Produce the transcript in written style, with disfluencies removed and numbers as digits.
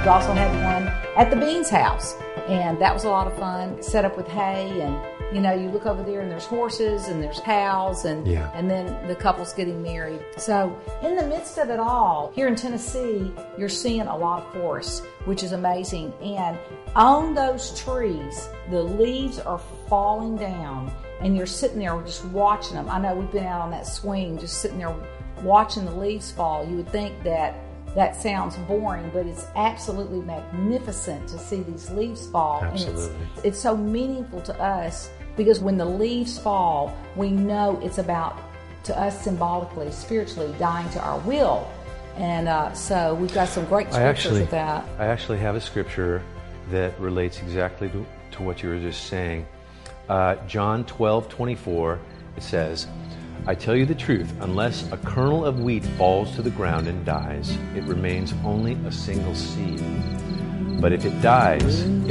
We also had one at the Beans house, and that was a lot of fun. Set up with hay, and you know, you look over there and there's horses and there's cows, and then the couple's getting married. So in the midst of it all, here in Tennessee, you're seeing a lot of forests, which is amazing. And on those trees, the leaves are falling down, and you're sitting there just watching them. I know we've been out on that swing, just sitting there watching the leaves fall. You would think that sounds boring, but it's absolutely magnificent to see these leaves fall. Absolutely. And it's so meaningful to us, because when the leaves fall, we know it's about, to us symbolically, spiritually, dying to our will. And so we've got some great scriptures with that. I actually have a scripture that relates exactly to what you were just saying. John 12:24, it says, I tell you the truth, unless a kernel of wheat falls to the ground and dies, it remains only a single seed. But if it dies,